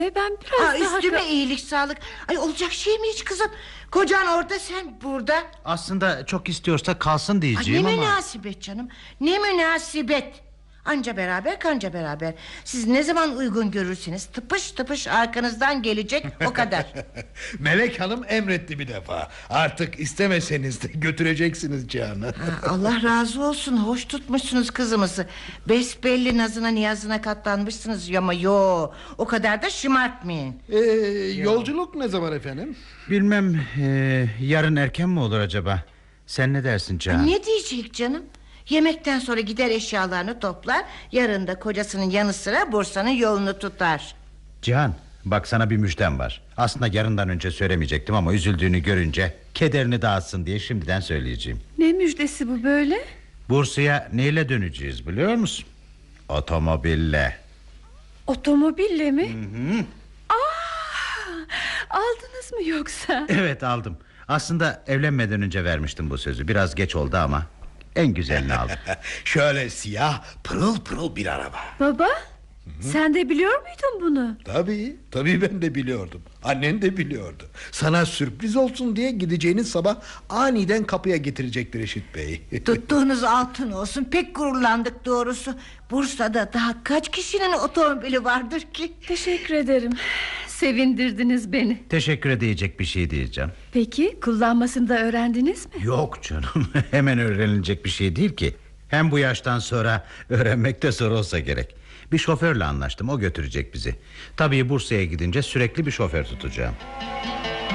Ben biraz daha... Üstüme iyilik sağlık. Ay olacak şey mi hiç kızım? Kocan orada, sen burada. Aslında çok istiyorsa kalsın diyeceğim ne ama... Ne münasebet canım, ne münasebet. Anca beraber kanca beraber. Siz ne zaman uygun görürseniz tıpış tıpış arkanızdan gelecek, o kadar. Melek Hanım emretti bir defa. Artık istemeseniz de götüreceksiniz Cihan'ı. Allah razı olsun, hoş tutmuşsunuz kızımızı. Besbelli nazına niyazına katlanmışsınız ama o kadar da şımartmayın. Yolculuk ne zaman efendim? Bilmem, yarın erken mi olur acaba? Sen ne dersin Cihan? Ne diyecek canım? Yemekten sonra gider eşyalarını toplar, yarın da kocasının yanı sıra Bursa'nın yolunu tutar. Cihan, bak sana bir müjdem var. Aslında yarından önce söylemeyecektim ama üzüldüğünü görünce kederini dağıtsın diye şimdiden söyleyeceğim. Ne müjdesi bu böyle? Bursa'ya neyle döneceğiz biliyor musun? Otomobille. Otomobille mi? Hı-hı. Aldınız mı yoksa? Evet, aldım. Aslında evlenmeden önce vermiştim bu sözü. Biraz geç oldu ama en güzelini aldım. Şöyle siyah pırıl pırıl bir araba. Baba, sen de biliyor muydun bunu? Tabii ben de biliyordum. Annen de biliyordu. Sana sürpriz olsun diye gideceğiniz sabah aniden kapıya getirecektir Reşit Bey. Tuttuğunuz altın olsun, pek gururlandık doğrusu. Bursa'da daha kaç kişinin otomobili vardır ki? Teşekkür ederim. Sevindirdiniz beni. Teşekkür edecek bir şey diyeceğim. Peki kullanmasını da öğrendiniz mi? Yok canım, hemen öğrenilecek bir şey değil ki. Hem bu yaştan sonra öğrenmek de zor olsa gerek. Bir şoförle anlaştım, o götürecek bizi. Tabii Bursa'ya gidince sürekli bir şoför tutacağım.